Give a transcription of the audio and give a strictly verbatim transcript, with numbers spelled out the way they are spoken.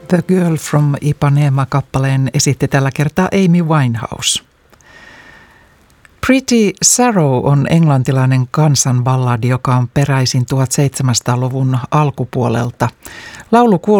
The Girl from Ipanema-kappaleen esitti tällä kertaa Amy Winehouse. Pretty Sorrow on englantilainen kansanballadi, joka on peräisin tuhatseitsemänsataaluvun alkupuolelta. Laulu